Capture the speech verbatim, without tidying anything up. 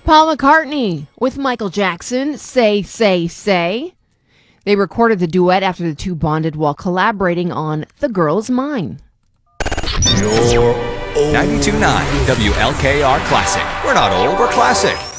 Paul McCartney with Michael Jackson, Say, Say, Say. They recorded the duet after the two bonded while collaborating on The Girl Is Mine. You're old. ninety-two point nine W L K R Classic. We're not old, we're classic.